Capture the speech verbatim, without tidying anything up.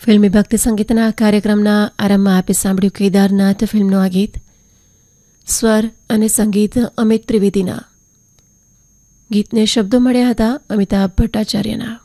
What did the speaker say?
ફિલ્મી ભક્તિ સંગીતના કાર્યક્રમના આરંભમાં આપે સાંભળ્યું કેદારનાથ ફિલ્મનું આ ગીત. સ્વર અને સંગીત અમિત ત્રિવેદીના. ગીતને શબ્દો મળ્યા હતા અમિતાભ ભટ્ટાચાર્યના.